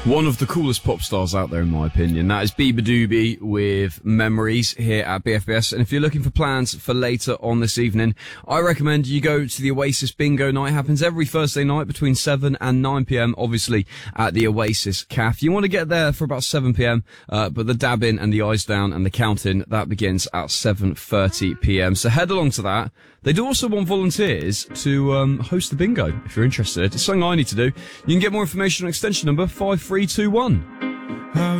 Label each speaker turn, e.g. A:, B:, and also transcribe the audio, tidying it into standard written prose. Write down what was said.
A: One of the coolest pop stars out there, in my opinion. That is Bieber Doobie with Memories here at BFBS. And if you're looking for plans for later on this evening, I recommend you go to the Oasis Bingo Night. It happens every Thursday night between 7 and 9 p.m, obviously at the Oasis Cafe. You want to get there for about 7 p.m, but the dabbing and the eyes down and the counting, that begins at 7:30 p.m. So head along to that. They do also want volunteers to host the bingo, if you're interested. It's something I need to do. You can get more information on extension number 5321.